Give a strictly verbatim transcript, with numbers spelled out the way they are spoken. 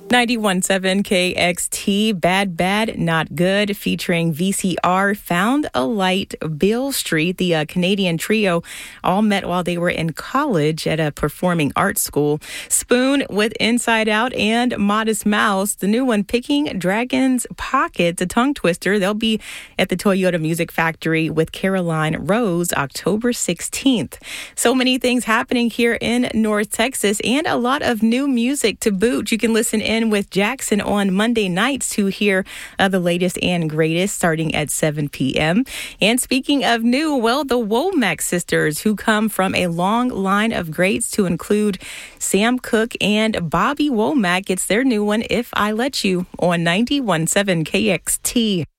ninety-one point seven K X T, Bad Bad Not Good, featuring V C R, Found a Light, Beale Street. The uh, Canadian trio all met while they were in college at a performing arts school. Spoon with Inside Out and Modest Mouse. The new one, Picking Dragon's Pockets, a tongue twister. They'll be at the Toyota Music Factory with Caroline Rose October sixteenth. So many things happening here in North Texas and a lot of new music to boot. You can listen in with Jackson on Monday nights to hear uh, the latest and greatest starting at seven p.m. And speaking of new, well, the Womack sisters, who come from a long line of greats to include Sam Cooke and Bobby Womack. It's their new one, If I Let You, on ninety-one point seven K X T.